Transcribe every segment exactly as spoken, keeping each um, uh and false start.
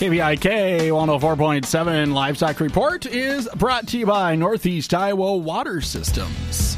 K V I K one oh four point seven Livestock Report is brought to you by Northeast Iowa Water Systems.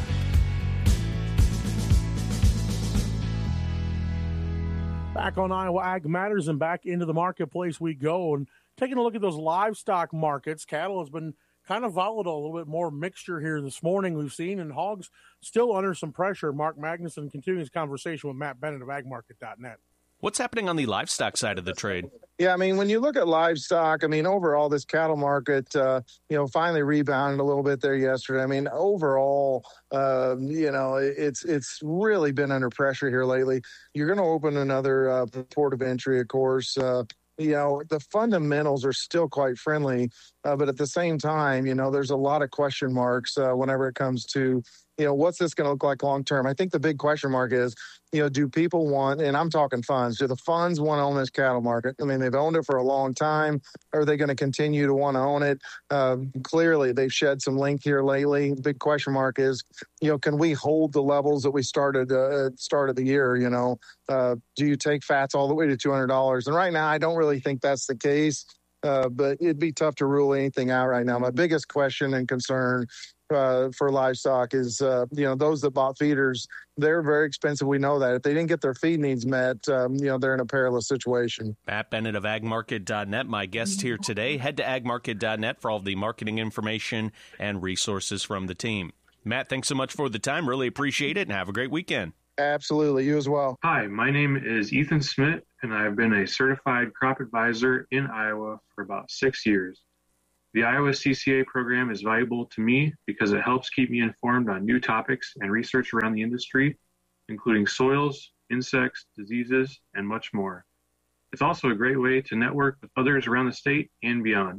Back on Iowa Ag Matters and back into the marketplace we go. And taking a look at those livestock markets, cattle has been kind of volatile, a little bit more mixture here this morning we've seen, and hogs still under some pressure. Mark Magnuson continuing his conversation with Matt Bennett of ag market dot net. What's happening on the livestock side of the trade? Yeah, I mean, when you look at livestock, I mean, overall, this cattle market, uh, you know, finally rebounded a little bit there yesterday. I mean, overall, uh, you know, it's it's really been under pressure here lately. You're going to open another uh, port of entry, of course. Uh, you know, the fundamentals are still quite friendly, uh, but at the same time, you know, there's a lot of question marks uh, whenever it comes to, you know, what's this going to look like long term? I think the big question mark is, you know, do people want, and I'm talking funds, do the funds want to own this cattle market? I mean, they've owned it for a long time. Are they going to continue to want to own it? Uh, clearly, they've shed some length here lately. The big question mark is, you know, can we hold the levels that we started uh, at the start of the year? You know, uh, do you take fats all the way to two hundred dollars? And right now, I don't really think that's the case, uh, but it'd be tough to rule anything out right now. My biggest question and concern Uh, for livestock is, uh, you know, those that bought feeders, they're very expensive. We know that. If they didn't get their feed needs met, um, you know, they're in a perilous situation. Matt Bennett of ag market dot net, my guest here today. Head to ag market dot net for all the marketing information and resources from the team. Matt, thanks so much for the time. Really appreciate it, and have a great weekend. Absolutely. You as well. Hi, my name is Ethan Smith, and I've been a certified crop advisor in Iowa for about six years. The Iowa C C A program is valuable to me because it helps keep me informed on new topics and research around the industry, including soils, insects, diseases, and much more. It's also a great way to network with others around the state and beyond.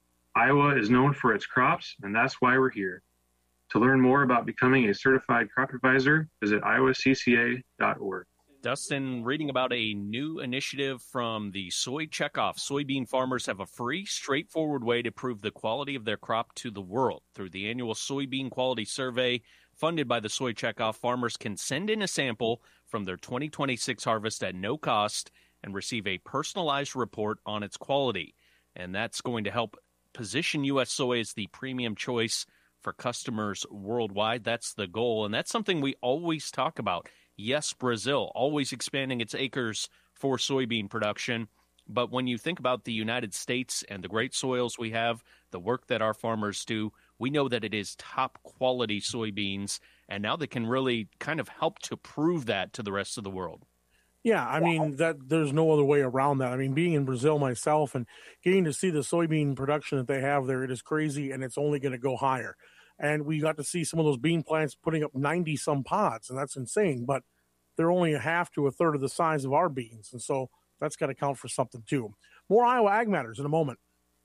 Iowa is known for its crops, and that's why we're here. To learn more about becoming a certified crop advisor, visit iowa c c a dot org. Dustin, reading about a new initiative from the Soy Checkoff. Soybean farmers have a free, straightforward way to prove the quality of their crop to the world. Through the annual Soybean Quality Survey funded by the Soy Checkoff, farmers can send in a sample from their twenty twenty-six harvest at no cost and receive a personalized report on its quality. And that's going to help position U S soy as the premium choice for customers worldwide. That's the goal, and that's something we always talk about. Yes, Brazil, always expanding its acres for soybean production. But when you think about the United States and the great soils we have, the work that our farmers do, we know that it is top quality soybeans, and now they can really kind of help to prove that to the rest of the world. Yeah, I mean, that there's no other way around that. I mean, being in Brazil myself and getting to see the soybean production that they have there, it is crazy, and it's only going to go higher. And we got to see some of those bean plants putting up ninety-some pods, and that's insane. But they're only a half to a third of the size of our beans, and so that's got to count for something, too. More Iowa Ag Matters in a moment.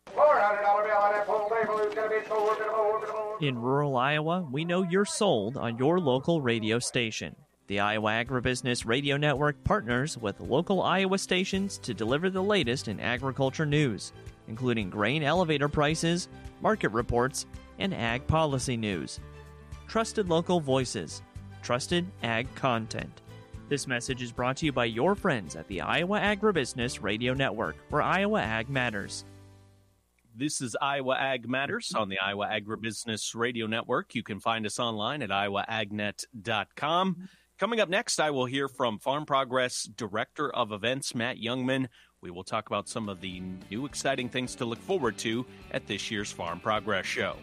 In rural Iowa, we know you're sold on your local radio station. The Iowa Agribusiness Radio Network partners with local Iowa stations to deliver the latest in agriculture news, including grain elevator prices, market reports, and ag policy news. Trusted local voices. Trusted ag content. This message is brought to you by your friends at the Iowa Agribusiness Radio Network, where Iowa Ag matters. This is Iowa Ag Matters on the Iowa Agribusiness Radio Network. You can find us online at iowa ag net dot com. Coming up next, I will hear from Farm Progress Director of Events, Matt Youngman. We will talk about some of the new exciting things to look forward to at this year's Farm Progress Show.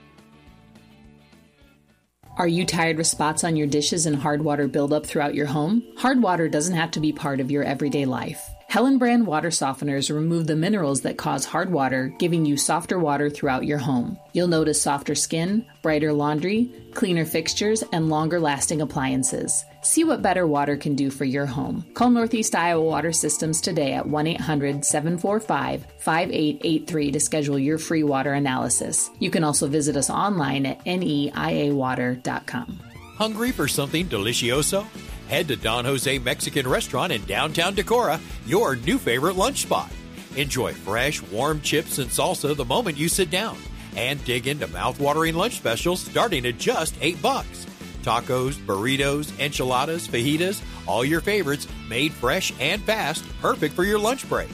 Are you tired of spots on your dishes and hard water buildup throughout your home? Hard water doesn't have to be part of your everyday life. Helen Brand water softeners remove the minerals that cause hard water, giving you softer water throughout your home. You'll notice softer skin, brighter laundry, cleaner fixtures, and longer-lasting appliances. See what better water can do for your home. Call Northeast Iowa Water Systems today at one eight hundred seven four five five eight eight three to schedule your free water analysis. You can also visit us online at N E I A water dot com. Hungry for something delicioso? Head to Don Jose Mexican Restaurant in downtown Decorah, your new favorite lunch spot. Enjoy fresh, warm chips and salsa the moment you sit down. And dig into mouth-watering lunch specials starting at just eight bucks. Tacos, burritos, enchiladas, fajitas, all your favorites made fresh and fast, perfect for your lunch break.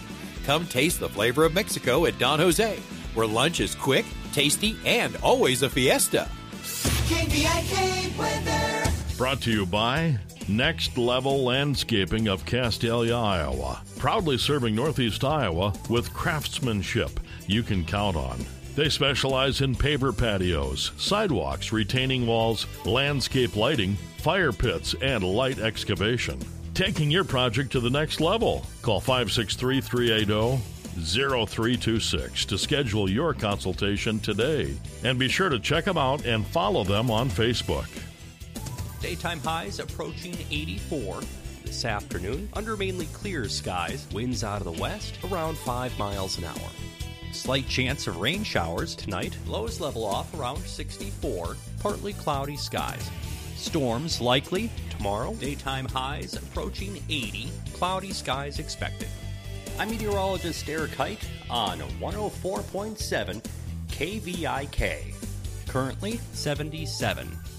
Come taste the flavor of Mexico at Don Jose, where lunch is quick, tasty, and always a fiesta. K V I K weather. Brought to you by Next Level Landscaping of Castalia, Iowa. Proudly serving Northeast Iowa with craftsmanship you can count on. They specialize in paver patios, sidewalks, retaining walls, landscape lighting, fire pits, and light excavation. Taking your project to the next level. Call five six three, three eight zero, zero three two six to schedule your consultation today. And be sure to check them out and follow them on Facebook. Daytime highs approaching eighty-four. This afternoon, under mainly clear skies, winds out of the west around five miles an hour. Slight chance of rain showers tonight. Lows level off around sixty-four. Partly cloudy skies. Storms likely tomorrow. Daytime highs approaching eighty. Cloudy skies expected. I'm meteorologist Eric Hite on one oh four point seven K V I K. Currently seventy-seven.